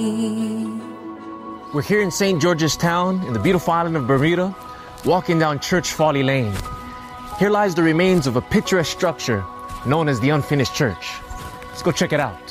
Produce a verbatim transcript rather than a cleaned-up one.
We're here in Saint George's Town, in the beautiful island of Bermuda, walking down Church Folly Lane. Here lies the remains of a picturesque structure known as the Unfinished Church. Let's go check it out.